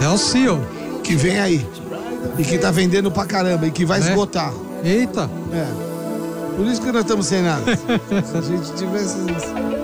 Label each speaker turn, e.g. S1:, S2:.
S1: o Seal.
S2: que vem aí. E que tá vendendo pra caramba e que vai esgotar.
S1: Eita.
S2: É. Por isso que nós estamos sem nada. Se a gente tivesse